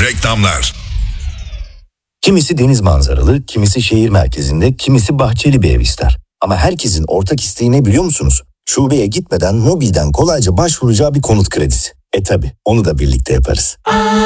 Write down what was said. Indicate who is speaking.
Speaker 1: Reklamlar.
Speaker 2: Kimisi deniz manzaralı, kimisi şehir merkezinde, kimisi bahçeli bir ev ister. Ama herkesin ortak isteği ne biliyor musunuz? Şubeye gitmeden mobilden kolayca başvuracağı bir konut kredisi. Tabi onu da birlikte yaparız.